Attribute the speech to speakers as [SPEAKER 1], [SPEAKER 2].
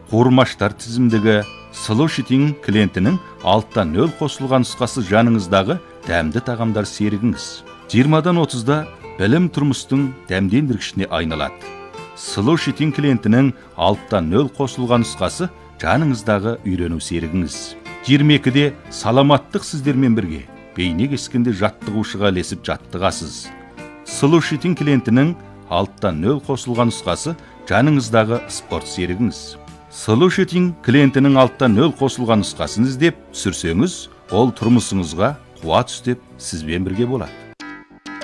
[SPEAKER 1] қуырмаштар тізімдігі, Слушайтин клиентінің алттан нөл қосылған нұсқасы жаныңыздағы дәмді тағамдар серігіңіз. 20-дан 30-да білім тұрмыстың дәмдендіргішіне айналады. Слушайтин клиентінің алттан нөл қосылған нұсқасы жаныңыздағы үйрену серігіңіз. 22-де саламаттық сіздермен бірге бейне кескенде жаттығушыға ілесіп жаттығасыз. Слушайтин клиентінің алттан нөл қосылған нұсқасы жаныңыздағы спорт серігіңіз. Слушайтин клиентінің алттан нөл қосылған нұсқасын іздеп түсірсеңіз, ол тұрмысыңызға қуат үстеп сізбен бірге болады.